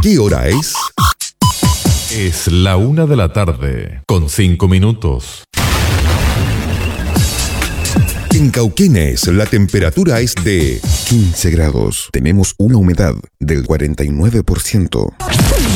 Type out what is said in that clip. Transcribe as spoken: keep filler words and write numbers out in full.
¿Qué hora es? Es la una de la tarde, con cinco minutos. En Cauquenes, la temperatura es de quince grados. Tenemos una humedad del cuarenta y nueve por ciento.